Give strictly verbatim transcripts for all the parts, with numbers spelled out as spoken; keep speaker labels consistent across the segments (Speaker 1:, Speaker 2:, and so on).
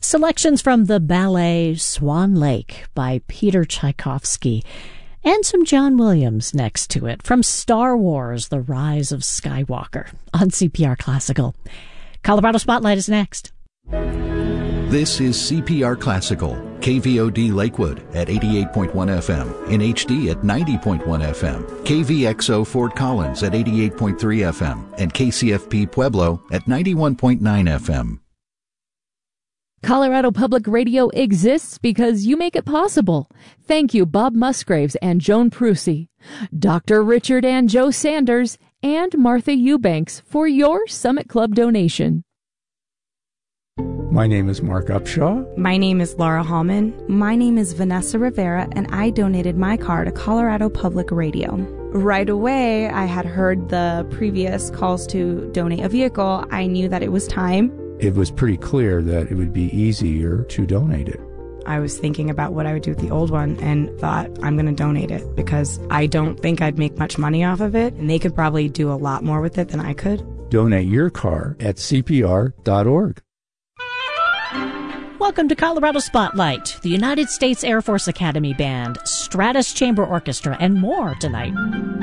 Speaker 1: Selections from the ballet Swan Lake by Peter Tchaikovsky, and some John Williams next to it from Star Wars: The Rise of Skywalker on C P R Classical. Colorado Spotlight is next.
Speaker 2: This is C P R Classical, K V O D Lakewood at eighty-eight point one F M, in H D at ninety point one F M, K V X O Fort Collins at eighty-eight point three F M, and K C F P Pueblo at ninety-one point nine F M.
Speaker 3: Colorado Public Radio exists because you make it possible. Thank you, Bob Musgraves and Joan Prusi, Doctor Richard and Joe Sanders, and Martha Eubanks for your Summit Club donation.
Speaker 4: My name is Mark Upshaw.
Speaker 5: My name is Laura Hallman. My name is Vanessa Rivera, and I donated my car to Colorado Public Radio. Right away, I had heard the previous calls to donate a vehicle. I knew that it was time.
Speaker 4: It was pretty clear that it would be easier to donate it.
Speaker 5: I was thinking about what I would do with the old one and thought, I'm going to donate it because I don't think I'd make much money off of it, and they could probably do a lot more with it than I could.
Speaker 4: Donate your car at C P R dot org.
Speaker 1: Welcome to Colorado Spotlight, the United States Air Force Academy Band, Stratus Chamber Orchestra, and more tonight.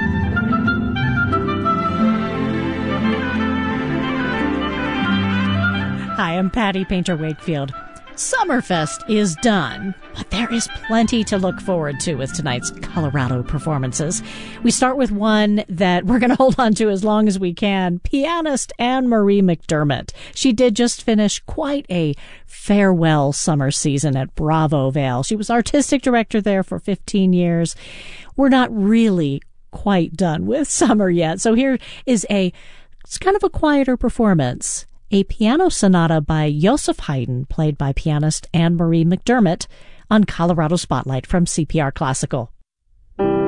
Speaker 1: Hi, I'm Patty Painter Wakefield. Summerfest is done, but there is plenty to look forward to with tonight's Colorado performances. We start with one that we're going to hold on to as long as we can. Pianist Anne-Marie McDermott. She did just finish quite a farewell summer season at Bravo Vale. She was artistic director there for fifteen years. We're not really quite done with summer yet, so here is a, it's kind of a quieter performance. A piano sonata by Joseph Haydn, played by pianist Anne-Marie McDermott, on Colorado Spotlight from C P R Classical.